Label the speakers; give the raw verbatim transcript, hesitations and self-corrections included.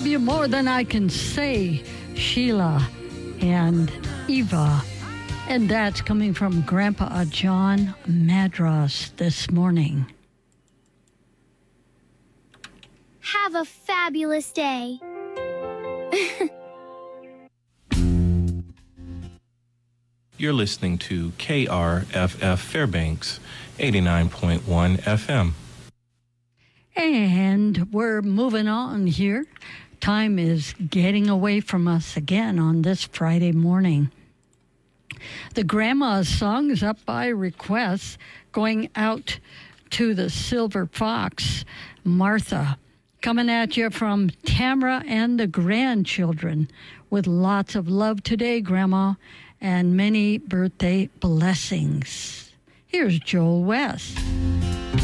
Speaker 1: love you more than I can say, Sheila and Eva. And that's coming from Grandpa John Madras this morning.
Speaker 2: Have a fabulous day.
Speaker 3: You're listening to K R F F Fairbanks, eighty-nine point one F M.
Speaker 1: And we're moving on here. Time is getting away from us again on this Friday morning. The Grandma's song is up by request, going out to the Silver Fox, Martha. Coming at you from Tamara and the grandchildren with lots of love today, Grandma, and many birthday blessings. Here's Joel West.